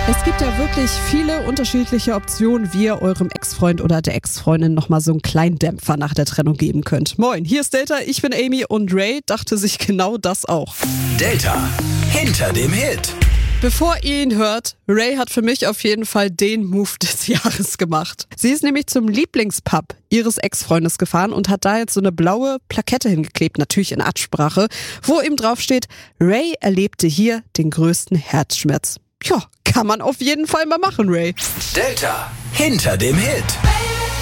Es gibt ja wirklich viele unterschiedliche Optionen, wie ihr eurem Ex-Freund oder der Ex-Freundin nochmal so einen kleinen Dämpfer nach der Trennung geben könnt. Moin, hier ist Delta, ich bin Amy und Ray dachte sich genau das auch. Delta, hinter dem Hit. Bevor ihr ihn hört, Ray hat für mich auf jeden Fall den Move des Jahres gemacht. Sie ist nämlich zum Lieblingspub ihres Ex-Freundes gefahren und hat da jetzt so eine blaue Plakette hingeklebt, natürlich in Absprache, wo eben drauf steht, Ray erlebte hier den größten Herzschmerz. Ja, kann man auf jeden Fall mal machen, Ray. Delta, hinter dem Hit.